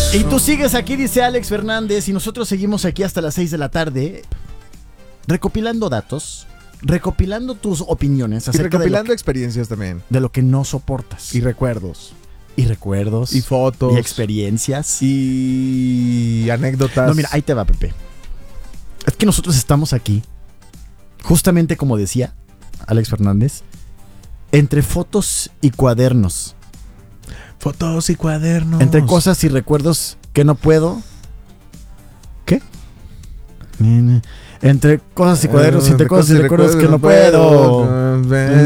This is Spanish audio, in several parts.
Y tú sigues aquí, dice Alex Fernández, y nosotros seguimos aquí hasta las 6 de la tarde, recopilando datos, recopilando tus opiniones y recopilando experiencias también. De lo que no soportas. Y recuerdos. Y recuerdos. Y fotos. Y experiencias. Y anécdotas. No, mira, ahí te va, Pepe. Es que nosotros estamos aquí, justamente como decía Alex Fernández, entre fotos y cuadernos. Fotos y cuadernos. Entre cosas y recuerdos que no puedo. ¿Qué? Entre cosas y cuadernos, entre cosas y recuerdos que no puedo.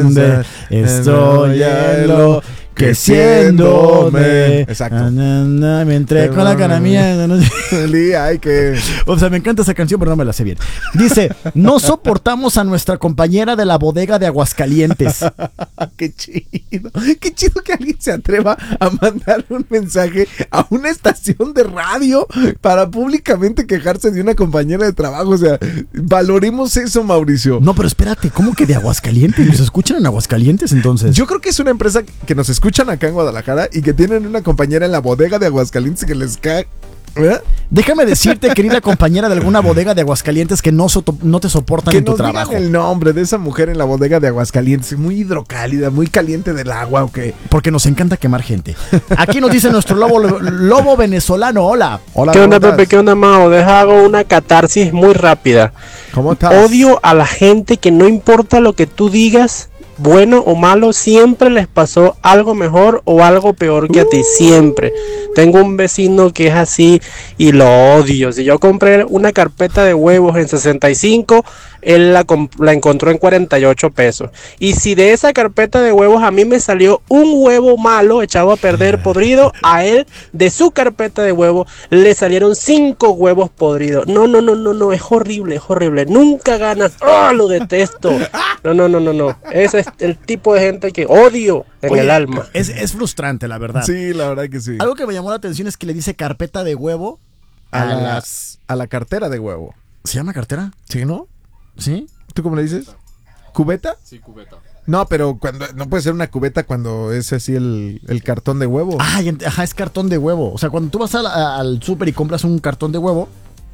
Estoy en lo que siéndome. Exacto. Me entré con la cara mía. Ay, que... O sea, me encanta esa canción, pero no me la sé bien. Dice, no soportamos a nuestra compañera de la bodega de Aguascalientes. Qué chido. Qué chido que alguien se atreva a mandar un mensaje a una estación de radio para públicamente quejarse de una compañera de trabajo. O sea, valoremos eso, Mauricio. No, pero espérate, ¿cómo que de Aguascalientes? ¿Nos escuchan en Aguascalientes entonces? Yo creo que es una empresa que nos escuchan acá en Guadalajara y que tienen una compañera en la bodega de Aguascalientes que les cae. Déjame decirte, querida compañera de alguna bodega de Aguascalientes, que no te soportan en tu trabajo. Que nos digan el nombre de esa mujer en la bodega de Aguascalientes, muy hidrocálida, muy caliente del agua, ¿o qué? Porque nos encanta quemar gente. Aquí nos dice nuestro lobo venezolano. Hola. Hola. ¿Qué onda, Pepe? ¿Qué onda, Mao? Hago una catarsis muy rápida. ¿Cómo estás? Odio a la gente que no importa lo que tú digas, bueno o malo, siempre les pasó algo mejor o algo peor que a ti, siempre. Tengo un vecino que es así y lo odio. Si yo compré una carpeta de huevos en 65, él la encontró en 48 pesos. Y si de esa carpeta de huevos a mí me salió un huevo malo, echado a perder, podrido, a él de su carpeta de huevos le salieron 5 huevos podridos. No, es horrible, es horrible. Nunca ganas. ¡Oh, lo detesto! No. Ese es el tipo de gente que odio en el alma. Es frustrante, la verdad. Sí, la verdad que sí. Algo que me llamó la atención es que le dice carpeta de huevo a la cartera de huevo. ¿Se llama cartera? Sí, ¿no? ¿Sí? ¿Tú cómo le dices? ¿Cubeta? Sí, cubeta. No, pero no puede ser una cubeta cuando es así el cartón de huevo. Ajá, es cartón de huevo. O sea, cuando tú vas al súper y compras un cartón de huevo,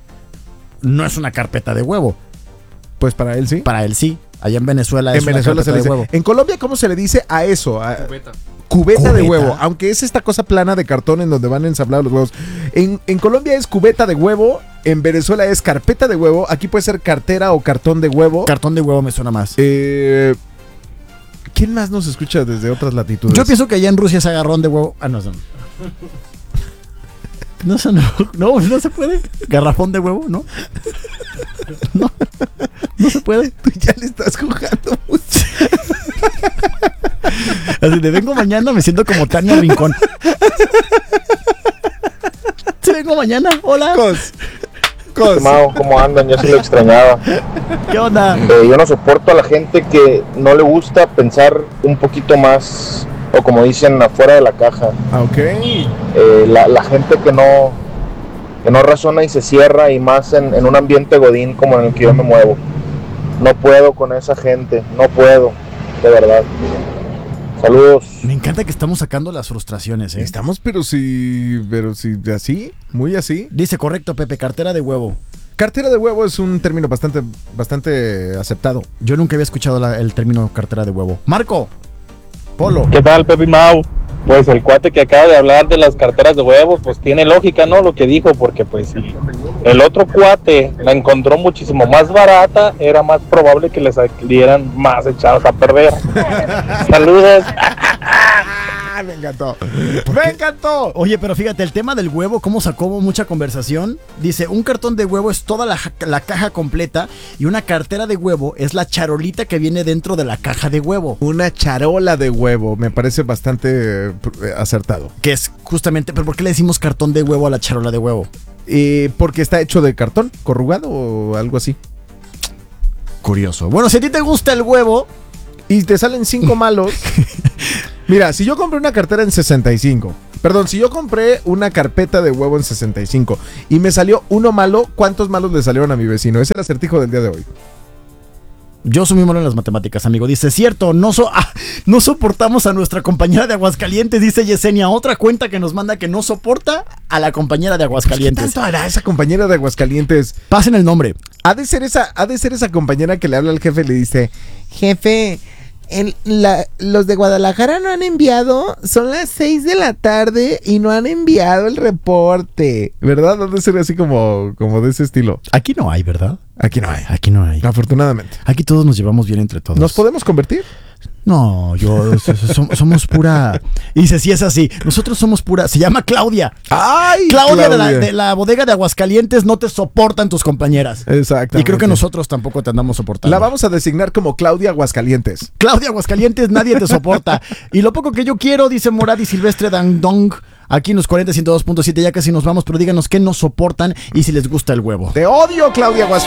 no es una carpeta de huevo. Pues para él sí. Para él sí. Allá en Venezuela es una carpeta de huevo. En Colombia, ¿cómo se le dice a eso? Cubeta de huevo, aunque es esta cosa plana de cartón en donde van ensamblados los huevos. En Colombia es cubeta de huevo, en Venezuela es carpeta de huevo, aquí puede ser cartera o cartón de huevo. Cartón de huevo me suena más. ¿Quién más nos escucha desde otras latitudes? Yo pienso que allá en Rusia es agarrón de huevo. No se puede. Garrafón de huevo, ¿no? No se puede. Tú ya le estás jugando mucho. Así de vengo mañana, me siento como Tania Rincón. Sí, vengo mañana, hola. Mao, ¿cómo andan? Ya se lo extrañaba. ¿Qué onda? Yo no soporto a la gente que no le gusta pensar un poquito más, o como dicen, afuera de la caja. Ok. La gente que no razona y se cierra, y más en un ambiente godín como en el que yo me muevo. No puedo con esa gente, no puedo, de verdad. Saludos. Me encanta que estamos sacando las frustraciones, ¿eh? Estamos, pero sí, así, muy así. Dice correcto, Pepe, cartera de huevo. Cartera de huevo es un término bastante aceptado. Yo nunca había escuchado el término cartera de huevo. Marco, Polo. ¿Qué tal, Pepe Mau? Pues el cuate que acaba de hablar de las carteras de huevos, pues tiene lógica, ¿no? Lo que dijo, porque pues si el otro cuate la encontró muchísimo más barata, era más probable que les salieran más echados a perder. Saludos. Me encantó. Me encantó. Oye, pero fíjate, el tema del huevo, cómo sacó mucha conversación. Dice, un cartón de huevo es toda la caja completa, y una cartera de huevo es la charolita que viene dentro de la caja de huevo. Una charola de huevo, me parece bastante acertado. Que es justamente, pero ¿por qué le decimos cartón de huevo a la charola de huevo? Porque está hecho de cartón corrugado o algo así. Curioso. Bueno, si a ti te gusta el huevo y te salen 5 malos. Mira, si yo compré una cartera en 65, si yo compré una carpeta de huevo en 65 y me salió uno malo, ¿cuántos malos le salieron a mi vecino? Es el acertijo del día de hoy. Yo soy muy malo en las matemáticas, amigo. Dice, cierto, no soportamos a nuestra compañera de Aguascalientes, dice Yesenia. Otra cuenta que nos manda que no soporta a la compañera de ¿Qué Aguascalientes. tanto hará esa compañera de Aguascalientes? Pasen el nombre. Ha de ser esa compañera que le habla al jefe y le dice: jefe, los de Guadalajara no han enviado, son las 6 de la tarde y no han enviado el reporte. ¿Verdad? Ha de ser así como de ese estilo. Aquí no hay, ¿verdad? Aquí no hay. Aquí no hay. Afortunadamente. Aquí todos nos llevamos bien entre todos. ¿Nos podemos convertir? No, somos pura. Y dice, sí es así. Nosotros somos pura. Se llama Claudia. ¡Ay! Claudia de la bodega de Aguascalientes, no te soportan tus compañeras. Exactamente. Y creo que nosotros tampoco te andamos soportando. La vamos a designar como Claudia Aguascalientes. Claudia Aguascalientes, nadie te soporta. Y lo poco que yo quiero, dice Moradi Silvestre Dandong, aquí en los 40 102.7, ya casi nos vamos, pero díganos qué nos soportan y si les gusta el huevo. Te odio, Claudia Aguascalientes.